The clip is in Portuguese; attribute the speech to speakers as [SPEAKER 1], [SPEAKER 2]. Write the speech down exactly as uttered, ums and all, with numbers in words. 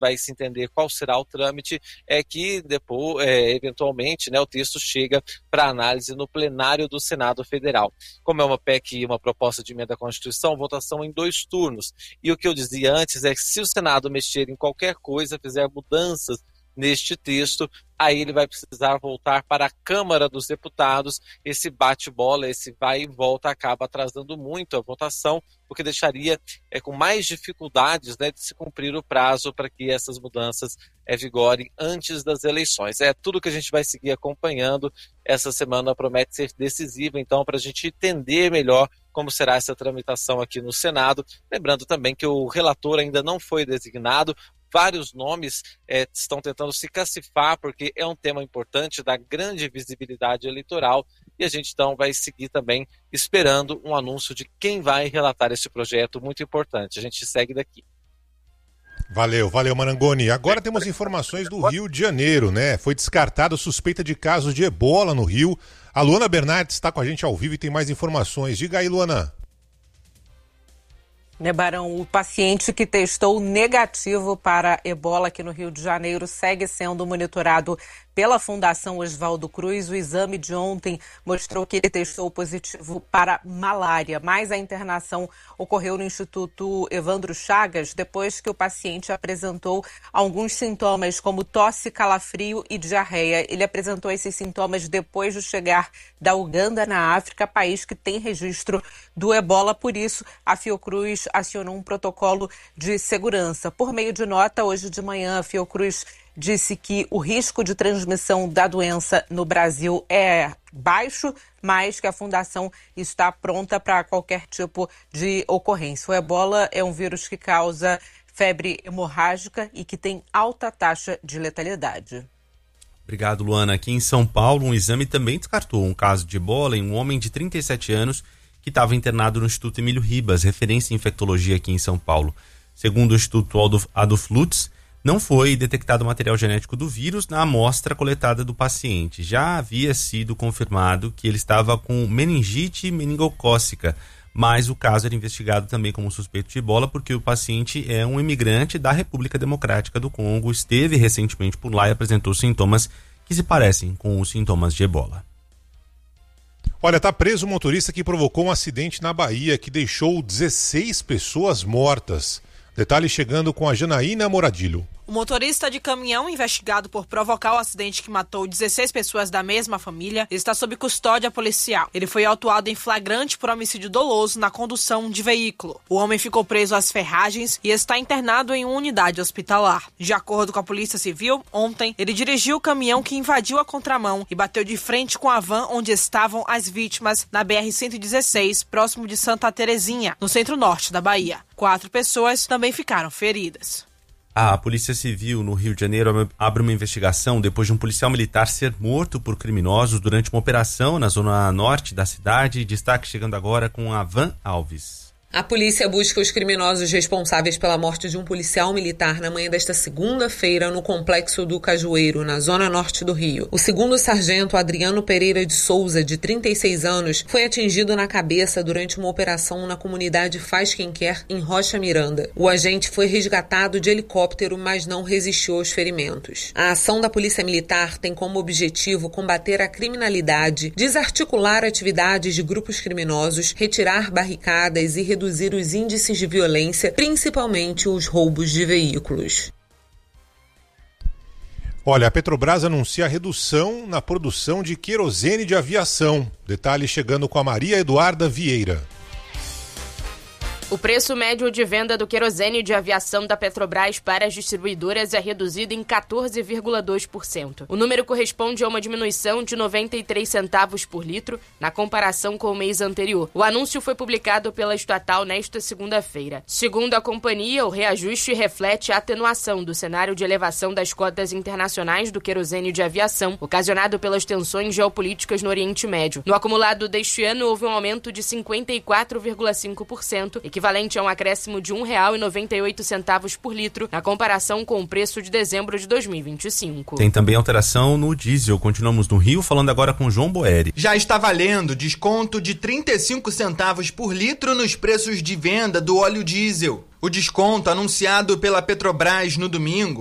[SPEAKER 1] vai se entender qual será o trâmite, é que depois, é, eventualmente, né, o texto chega para análise no plenário do Senado Federal. Como é uma P E C e uma proposta de emenda à Constituição, votação em dois turnos. E o que eu dizia antes é que se o Senado mexer em qualquer coisa, fizer mudanças neste texto, aí ele vai precisar voltar para a Câmara dos Deputados. Esse bate-bola, esse vai e volta, acaba atrasando muito a votação, porque deixaria é, com mais dificuldades, né, de se cumprir o prazo para que essas mudanças é, vigorem antes das eleições. É tudo que a gente vai seguir acompanhando. Essa semana promete ser decisiva, então, para a gente entender melhor como será essa tramitação aqui no Senado. Lembrando também que o relator ainda não foi designado. Vários nomes é, estão tentando se cacifar, porque é um tema importante, da grande visibilidade eleitoral, e a gente então vai seguir também esperando um anúncio de quem vai relatar esse projeto muito importante. A gente segue daqui.
[SPEAKER 2] Valeu, valeu, Marangoni. Agora temos informações do Rio de Janeiro, né? Foi descartada suspeita de casos de ebola no Rio. A Luana Bernardes está com a gente ao vivo e tem mais informações. Diga aí, Luana.
[SPEAKER 3] Né, Barão, o paciente que testou negativo para ebola aqui no Rio de Janeiro segue sendo monitorado pela Fundação Oswaldo Cruz. O exame de ontem mostrou que ele testou positivo para malária, mas a internação ocorreu no Instituto Evandro Chagas depois que o paciente apresentou alguns sintomas como tosse, calafrio e diarreia. Ele apresentou esses sintomas depois de chegar da Uganda, na África, país que tem registro do ebola. Por isso, a Fiocruz acionou um protocolo de segurança. Por meio de nota, hoje de manhã, a Fiocruz disse que o risco de transmissão da doença no Brasil é baixo, mas que a Fundação está pronta para qualquer tipo de ocorrência. O ebola é um vírus que causa febre hemorrágica e que tem alta taxa de letalidade.
[SPEAKER 4] Obrigado, Luana. Aqui em São Paulo, um exame também descartou um caso de ebola em um homem de trinta e sete anos que estava internado no Instituto Emílio Ribas, referência em infectologia aqui em São Paulo. Segundo o Instituto Aduflutz, não foi detectado material genético do vírus na amostra coletada do paciente. Já havia sido confirmado que ele estava com meningite meningocócica, mas o caso era investigado também como suspeito de ebola porque o paciente é um imigrante da República Democrática do Congo, esteve recentemente por lá e apresentou sintomas que se parecem com os sintomas de ebola.
[SPEAKER 2] Olha, tá preso o motorista que provocou um acidente na Bahia que deixou dezesseis pessoas mortas. Detalhe chegando com a Janaína Moradilho.
[SPEAKER 5] O motorista de caminhão investigado por provocar o acidente que matou dezesseis pessoas da mesma família está sob custódia policial. Ele foi autuado em flagrante por homicídio doloso na condução de veículo. O homem ficou preso às ferragens e está internado em uma unidade hospitalar. De acordo com a Polícia Civil, ontem ele dirigiu o caminhão que invadiu a contramão e bateu de frente com a van onde estavam as vítimas na B R cento e dezesseis, próximo de Santa Terezinha, no centro-norte da Bahia. Quatro pessoas também ficaram feridas.
[SPEAKER 4] A Polícia Civil no Rio de Janeiro abre uma investigação depois de um policial militar ser morto por criminosos durante uma operação na zona norte da cidade. Destaque chegando agora com a Van Alves.
[SPEAKER 6] A polícia busca os criminosos responsáveis pela morte de um policial militar na manhã desta segunda-feira no Complexo do Cajueiro, na zona norte do Rio. O segundo sargento Adriano Pereira de Souza, de trinta e seis anos, foi atingido na cabeça durante uma operação na comunidade Faz Quem Quer, em Rocha Miranda. O agente foi resgatado de helicóptero, mas não resistiu aos ferimentos. A ação da Polícia Militar tem como objetivo combater a criminalidade, desarticular atividades de grupos criminosos, retirar barricadas e reduzir reduzir os índices de violência, principalmente os roubos de veículos.
[SPEAKER 2] Olha, a Petrobras anuncia a redução na produção de querosene de aviação. Detalhe chegando com a Maria Eduarda Vieira.
[SPEAKER 7] O preço médio de venda do querosene de aviação da Petrobras para as distribuidoras é reduzido em quatorze vírgula dois por cento. O número corresponde a uma diminuição de noventa e três centavos por litro na comparação com o mês anterior. O anúncio foi publicado pela estatal nesta segunda-feira. Segundo a companhia, o reajuste reflete a atenuação do cenário de elevação das cotas internacionais do querosene de aviação, ocasionado pelas tensões geopolíticas no Oriente Médio. No acumulado deste ano, houve um aumento de cinquenta e quatro vírgula cinco por cento, equivalente equivalente a um acréscimo de um real e noventa e oito centavos por litro, na comparação com o preço de dezembro de dois mil e vinte e cinco.
[SPEAKER 4] Tem também alteração no diesel. Continuamos no Rio, falando agora com João Boeri.
[SPEAKER 8] Já está valendo desconto de trinta e cinco centavos por litro nos preços de venda do óleo diesel. O desconto anunciado pela Petrobras no domingo